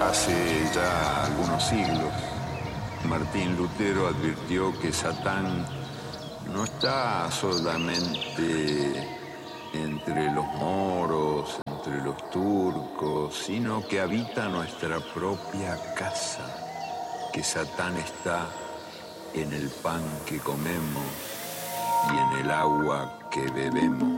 Hace ya algunos siglos, Martín Lutero advirtió que Satán no está solamente entre los moros, entre los turcos, sino que habita nuestra propia casa, que Satán está en el pan que comemos y en el agua que bebemos.